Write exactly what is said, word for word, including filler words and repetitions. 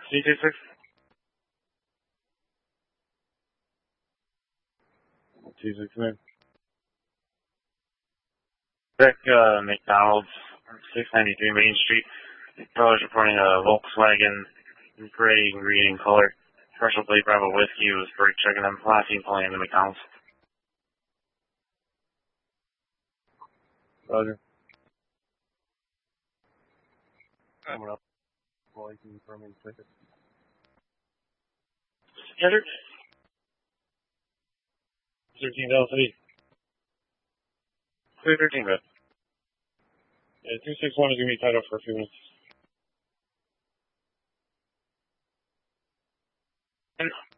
C two six. two six man. Beck, uh, McDonald's, six ninety-three Main Street. Fellas reporting a Volkswagen gray and green in color. Commercial plate Bravo Whiskey was brake checking them. Last seen pulling into McDonald's. Roger. Coming up. Boy, confirming ticket. Yes, sir. thirteen L three. three thirteen, bud. Yeah, two six one is going to be tied up for a few minutes. And